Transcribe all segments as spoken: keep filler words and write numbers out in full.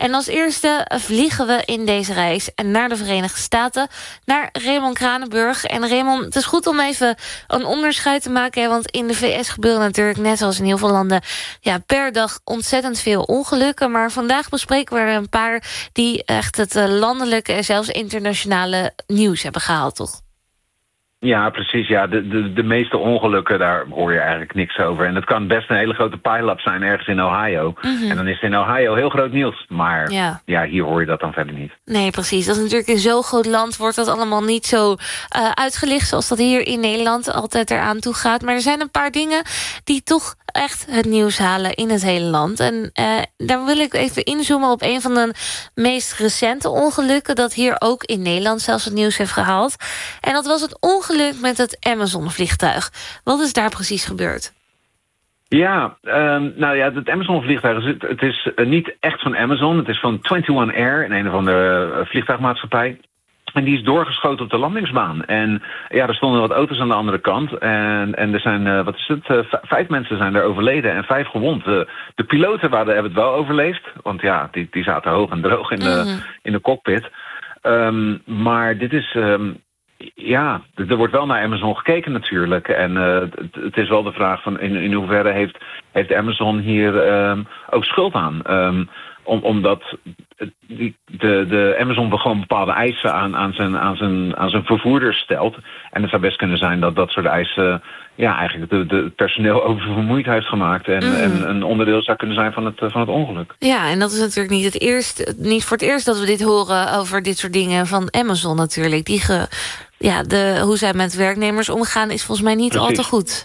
En als eerste vliegen we in deze reis naar de Verenigde Staten, naar Raymond Kranenburg. En Raymond, het is goed om even een onderscheid te maken, hè, want in de V S gebeuren natuurlijk, net zoals in heel veel landen, ja, per dag ontzettend veel ongelukken. Maar vandaag bespreken we er een paar die echt het uh, landelijke en zelfs internationale nieuws hebben gehaald, toch? Ja, precies. Ja. De, de, de meeste ongelukken, daar hoor je eigenlijk niks over. En het kan best een hele grote pileup zijn ergens in Ohio. Mm-hmm. En dan is het in Ohio heel groot nieuws. Maar ja. ja, hier hoor je dat dan verder niet. Nee, precies. Dat is natuurlijk in zo'n groot land wordt dat allemaal niet zo uh, uitgelicht zoals dat hier in Nederland altijd eraan toe gaat. Maar er zijn een paar dingen die toch echt het nieuws halen in het hele land. En uh, daar wil ik even inzoomen op een van de meest recente ongelukken dat hier ook in Nederland zelfs het nieuws heeft gehaald. En dat was het ongeluk met het Amazon-vliegtuig. Wat is daar precies gebeurd? Ja, um, nou ja, het Amazon-vliegtuig, het, het is niet echt van Amazon. Het is van eenentwintig Air, een, een of andere vliegtuigmaatschappij. En die is doorgeschoten op de landingsbaan. En ja, er stonden wat auto's aan de andere kant. En, en er zijn, uh, wat is het, uh, v- vijf mensen zijn er overleden en vijf gewond. Uh, de piloten waren, hebben het wel overleefd. Want ja, die, die zaten hoog en droog in de, mm-hmm. in de cockpit. Um, maar dit is... Um, Ja, er wordt wel naar Amazon gekeken natuurlijk. En uh, het, het is wel de vraag van in, in hoeverre heeft, heeft Amazon hier um, ook schuld aan. Um, om, omdat die, de, de Amazon gewoon bepaalde eisen aan, aan, zijn, aan, zijn, aan zijn vervoerders stelt. En het zou best kunnen zijn dat dat soort eisen ja, eigenlijk de, de het personeel oververmoeid heeft gemaakt. En, mm. en een onderdeel zou kunnen zijn van het, van het ongeluk. Ja, en dat is natuurlijk niet, het eerst, niet voor het eerst dat we dit horen over dit soort dingen van Amazon natuurlijk. Die ge, ja, de, hoe zij met werknemers omgaan is volgens mij niet precies. al te goed.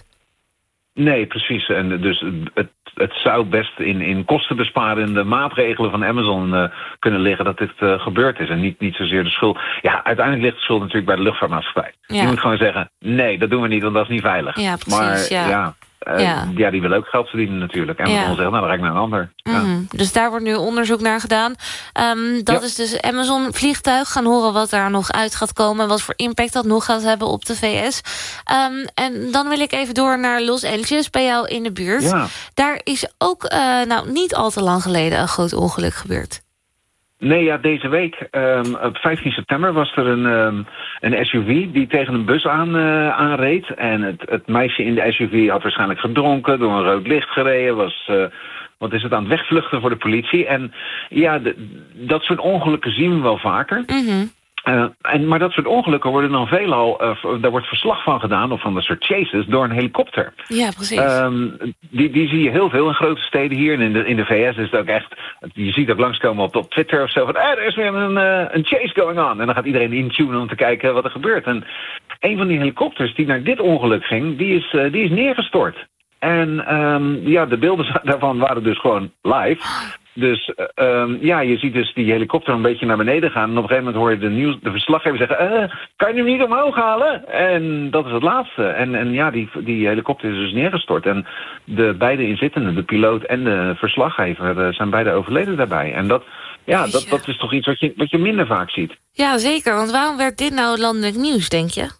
Nee, precies. En dus het, het zou best in, in kostenbesparende maatregelen van Amazon uh, kunnen liggen dat dit uh, gebeurd is. En niet, niet zozeer de schuld. Ja, uiteindelijk ligt de schuld natuurlijk bij de luchtvaartmaatschappij. Ja. Die moet gewoon zeggen, nee, dat doen we niet, want dat is niet veilig. Ja, precies. Maar ja, ja, uh, ja. ja die willen ook geld verdienen natuurlijk. En Amazon ja. zegt, nou, dan ga ik naar een ander. Mm-hmm. Ja. Dus daar wordt nu onderzoek naar gedaan. Um, dat ja. is dus Amazon vliegtuig. Gaan horen wat daar nog uit gaat komen. En wat voor impact dat nog gaat hebben op de V S. Um, en dan wil ik even door naar Los Angeles, bij jou in de buurt. Ja. Daar is ook uh, nou, niet al te lang geleden een groot ongeluk gebeurd. Nee, ja, deze week, um, op vijftien september, was er een, um, een S U V die tegen een bus aan, uh, aanreed. En het, het meisje in de S U V had waarschijnlijk gedronken, door een rood licht gereden, was... Uh, wat is het aan het wegvluchten voor de politie. En ja, de, dat soort ongelukken zien we wel vaker. Mm-hmm. Uh, en, maar dat soort ongelukken worden dan veelal... Uh, daar wordt verslag van gedaan, of van dat soort chases, door een helikopter. Ja, precies. Um, die, die zie je heel veel in grote steden hier. En in de, in de V S is het ook echt... Je ziet ook langskomen op, op Twitter of zo van... Eh, er is weer een, uh, een chase going on. En dan gaat iedereen intunen om te kijken wat er gebeurt. En een van die helikopters die naar dit ongeluk ging... die is, uh, die is neergestort. En um, ja, de beelden daarvan waren dus gewoon live. Dus um, ja, je ziet dus die helikopter een beetje naar beneden gaan. En op een gegeven moment hoor je de, nieuws, de verslaggever zeggen... Uh, kan je hem niet omhoog halen? En dat is het laatste. En, en ja, die, die helikopter is dus neergestort. En de beide inzittenden, de piloot en de verslaggever... zijn beide overleden daarbij. En dat, ja, dat, dat is toch iets wat je, wat je minder vaak ziet. Ja, zeker. Want waarom werd dit nou landelijk nieuws, denk je?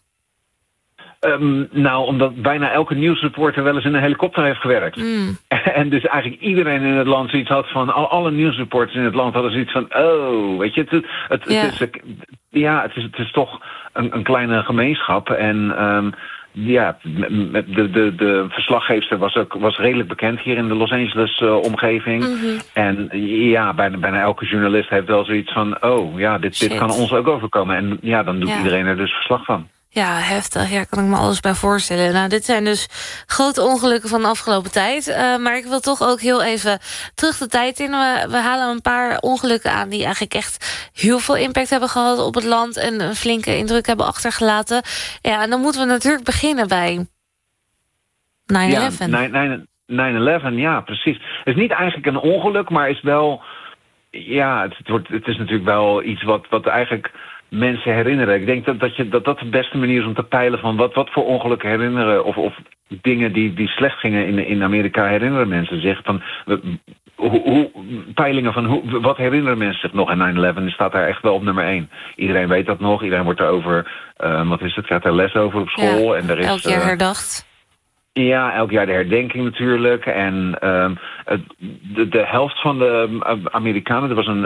Um, nou, omdat bijna elke nieuwsreporter wel eens in een helikopter heeft gewerkt. Mm. En dus eigenlijk iedereen in het land zoiets had van... Al, alle nieuwsreporters in het land hadden zoiets van... Oh, weet je, het, het, ja. het, is, ja, het, is, het is toch een, een kleine gemeenschap. En um, ja, met de, de, de verslaggeefster was ook was redelijk bekend hier in de Los Angeles uh, omgeving. Mm-hmm. En ja, bijna, bijna elke journalist heeft wel zoiets van... Oh, ja, dit, dit kan ons ook overkomen. En ja, dan doet ja. iedereen er dus verslag van. Ja, heftig. Ja, kan ik me alles bij voorstellen. Nou, dit zijn dus grote ongelukken van de afgelopen tijd. Uh, maar ik wil toch ook heel even terug de tijd in. We, we halen een paar ongelukken aan die eigenlijk echt heel veel impact hebben gehad op het land en een flinke indruk hebben achtergelaten. Ja, en dan moeten we natuurlijk beginnen bij nine eleven. Ja, nine eleven, ja, precies. Het is niet eigenlijk een ongeluk, maar is wel... Ja, het, het, wordt, het is natuurlijk wel iets wat, wat eigenlijk... mensen herinneren. Ik denk dat dat, je, dat dat de beste manier is om te peilen van wat, wat voor ongelukken herinneren of, of dingen die, die slecht gingen in, in Amerika herinneren mensen zich. Van, hoe, hoe, peilingen van hoe, wat herinneren mensen zich nog? En nine eleven staat daar echt wel op nummer één. Iedereen weet dat nog. Iedereen wordt erover, uh, wat is het, gaat er les over op school. Ja, en er is, elk jaar herdacht. Uh, Ja, elk jaar de herdenking natuurlijk. En uh, de, de helft van de Amerikanen, er was een